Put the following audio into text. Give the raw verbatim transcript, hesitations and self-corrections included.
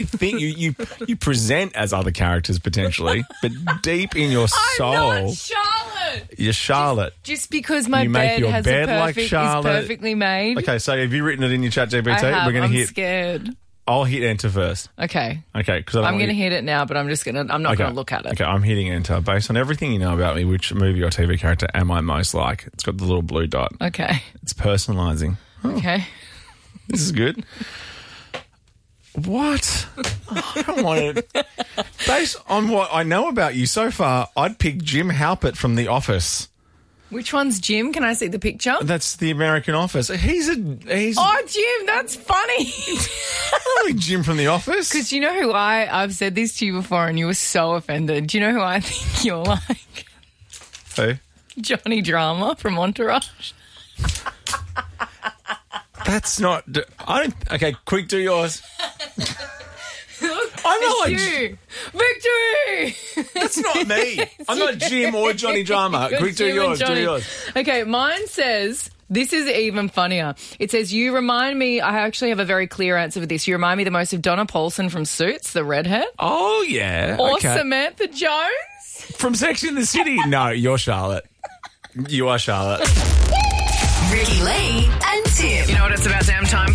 think you, you you present as other characters potentially, but deep in your soul, I'm not Charlotte. you're Charlotte. Just because my You make bed your has bed a like perfect, Charlotte. is perfectly made. Okay, so have you written it in your chat G P T? I have. We're going I'm to hit. scared. I'll hit enter first. Okay. Okay, because I'm going to hit it now, but I'm just going to. I'm not Okay. going to look at it. Okay, I'm hitting enter. Based on everything you know about me, which movie or T V character am I most like? It's got the little blue dot. Okay. It's personalising. Oh, Okay. this is good. What? Oh, I don't want it. Based on what I know about you so far, I'd pick Jim Halpert from The Office. Which one's Jim? Can I see the picture? That's the American Office. He's a he's Oh, Jim, that's funny. probably Jim from The Office. Because you know who I, I've said this to you before and you were so offended. Do you know who I think you're like? Who? Johnny Drama from Entourage. That's not. I don't. Okay, quick, do yours. I'm not like. You. Victory! That's not me. I'm not Jim or Johnny Drama. Quick, do Jim and yours. Do Johnny. yours. Okay, mine says, this is even funnier. It says, you remind me, I actually have a very clear answer for this. You remind me the most of Donna Paulson from Suits, the redhead. Oh yeah. Or okay. Samantha Jones. From Sex in the City. No, you're Charlotte. You are Charlotte. Ricky Lee and Tim. You know what, it's about damn time.